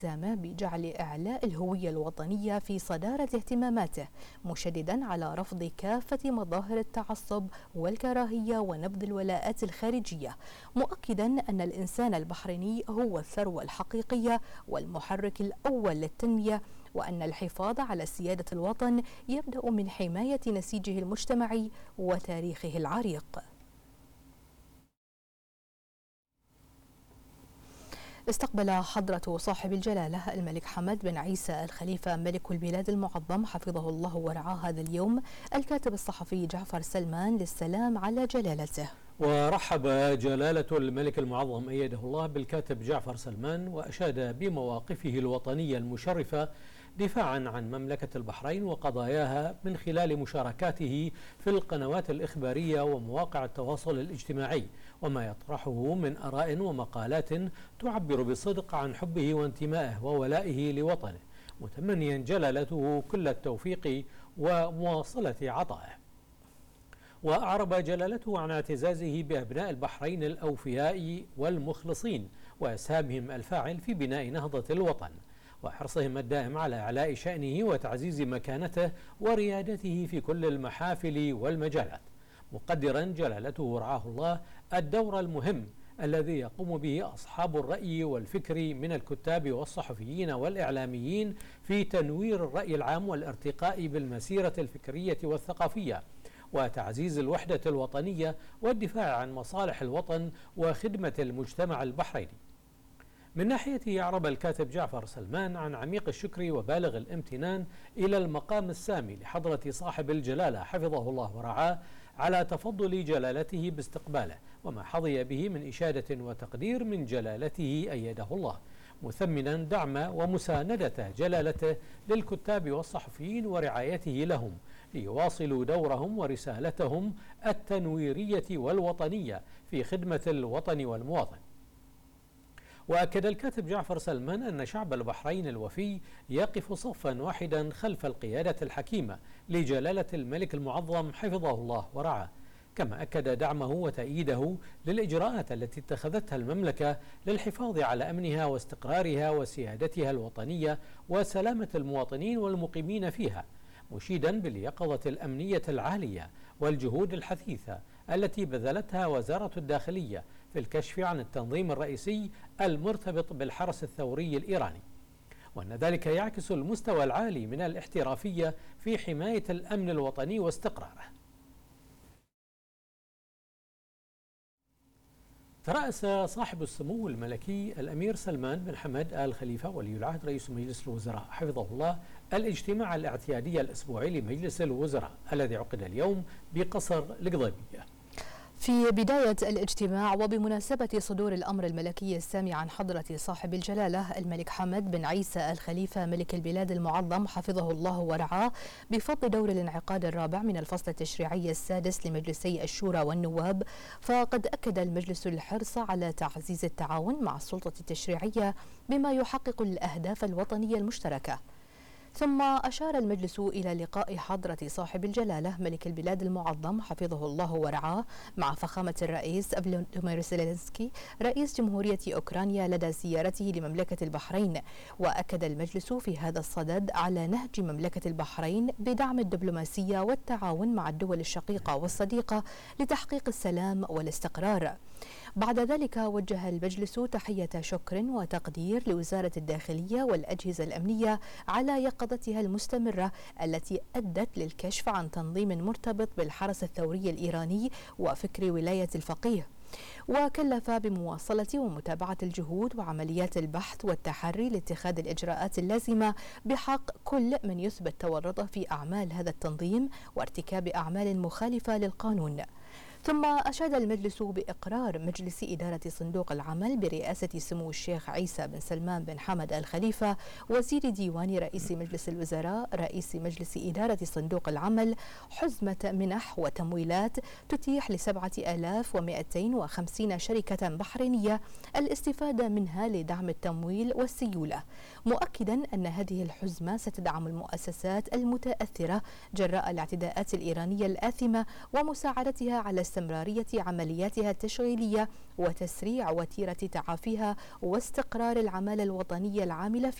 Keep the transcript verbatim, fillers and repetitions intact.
التامة بجعل إعلاء الهوية الوطنية في صدارة اهتماماته، مشددا على رفض كافة مظاهر التعصب والكراهية ونبذ الولاءات الخارجية، مؤكدا أن الإنسان البحريني هو الثروة الحقيقية والمحرك الأول للتنمية، وأن الحفاظ على سيادة الوطن يبدأ من حماية نسيجه المجتمعي وتاريخه العريق. استقبل حضرة صاحب الجلالة الملك حمد بن عيسى الخليفة ملك البلاد المعظم حفظه الله ورعاه هذا اليوم الكاتب الصحفي جعفر سلمان للسلام على جلالته. ورحب جلالة الملك المعظم أيده الله بالكاتب جعفر سلمان، وأشاد بمواقفه الوطنية المشرفة دفاعا عن مملكة البحرين وقضاياها من خلال مشاركاته في القنوات الإخبارية ومواقع التواصل الاجتماعي، وما يطرحه من آراء ومقالات تعبر بصدق عن حبه وانتمائه وولائه لوطنه، متمنيا جلالته كل التوفيق ومواصلة عطائه. وأعرب جلالته عن اعتزازه بأبناء البحرين الأوفياء والمخلصين وإسهامهم الفاعل في بناء نهضة الوطن، وحرصهم الدائم على إعلاء شأنه وتعزيز مكانته وريادته في كل المحافل والمجالات، مقدرا جلالته رعاه الله الدور المهم الذي يقوم به أصحاب الرأي والفكر من الكتاب والصحفيين والإعلاميين في تنوير الرأي العام والارتقاء بالمسيرة الفكرية والثقافية وتعزيز الوحدة الوطنية والدفاع عن مصالح الوطن وخدمة المجتمع البحريني. من ناحيته أعرب الكاتب جعفر سلمان عن عميق الشكر وبالغ الامتنان إلى المقام السامي لحضرة صاحب الجلالة حفظه الله ورعاه على تفضل جلالته باستقباله، وما حظي به من إشادة وتقدير من جلالته أيده الله، مثمنا دعم ومساندة جلالته للكتاب والصحفيين ورعايته لهم ليواصلوا دورهم ورسالتهم التنويرية والوطنية في خدمة الوطن والمواطن. وأكد الكاتب جعفر سلمان أن شعب البحرين الوفي يقف صفا واحدا خلف القيادة الحكيمة لجلالة الملك المعظم حفظه الله ورعاه، كما أكد دعمه وتأييده للإجراءات التي اتخذتها المملكة للحفاظ على أمنها واستقرارها وسيادتها الوطنية وسلامة المواطنين والمقيمين فيها، مشيدا باليقظة الأمنية العالية والجهود الحثيثة التي بذلتها وزارة الداخلية في الكشف عن التنظيم الرئيسي المرتبط بالحرس الثوري الإيراني، وأن ذلك يعكس المستوى العالي من الاحترافية في حماية الأمن الوطني واستقراره. ترأس صاحب السمو الملكي الأمير سلمان بن حمد آل خليفة ولي العهد رئيس مجلس الوزراء حفظه الله الاجتماع الاعتيادي الأسبوعي لمجلس الوزراء الذي عقد اليوم بقصر القضيبية. في بداية الاجتماع وبمناسبة صدور الأمر الملكي السامي عن حضرة صاحب الجلالة الملك حمد بن عيسى الخليفة ملك البلاد المعظم حفظه الله ورعاه بفضل دور الانعقاد الرابع من الفصل التشريعي السادس لمجلسي الشورى والنواب، فقد أكد المجلس الحرص على تعزيز التعاون مع السلطة التشريعية بما يحقق الأهداف الوطنية المشتركة. ثم أشار المجلس إلى لقاء حضرة صاحب الجلالة ملك البلاد المعظم حفظه الله ورعاه مع فخامة الرئيس فلاديمير زيلينسكي رئيس جمهورية أوكرانيا لدى زيارته لمملكة البحرين، وأكد المجلس في هذا الصدد على نهج مملكة البحرين بدعم الدبلوماسية والتعاون مع الدول الشقيقة والصديقة لتحقيق السلام والاستقرار. بعد ذلك وجه المجلس تحية شكر وتقدير لوزارة الداخلية والأجهزة الأمنية على يقظتها المستمرة التي أدت للكشف عن تنظيم مرتبط بالحرس الثوري الإيراني وفكر ولاية الفقيه، وكلف بمواصلة ومتابعة الجهود وعمليات البحث والتحري لاتخاذ الإجراءات اللازمة بحق كل من يثبت تورطه في أعمال هذا التنظيم وارتكاب أعمال مخالفة للقانون. ثم أشاد المجلس بإقرار مجلس إدارة صندوق العمل برئاسة سمو الشيخ عيسى بن سلمان بن حمد آل خليفة وزير ديوان رئيس مجلس الوزراء رئيس مجلس إدارة صندوق العمل حزمة منح وتمويلات تتيح لسبعة آلاف ومئتين وخمسين شركة بحرينية الاستفادة منها لدعم التمويل والسيولة، مؤكدا أن هذه الحزمة ستدعم المؤسسات المتأثرة جراء الاعتداءات الإيرانية الآثمة ومساعدتها على استمرارية عملياتها التشغيلية وتسريع وتيرة تعافيها واستقرار العمالة الوطنية العاملة